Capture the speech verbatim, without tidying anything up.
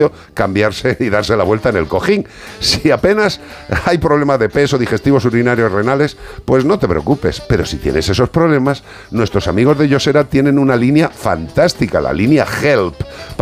cambiarse y darse la vuelta en el cojín. Si apenas hay problemas de peso, digestivos, urinarios, renales, pues no te preocupes. Pero si tienes esos problemas, nuestros amigos de Yosera tienen una línea fantástica, la línea Help,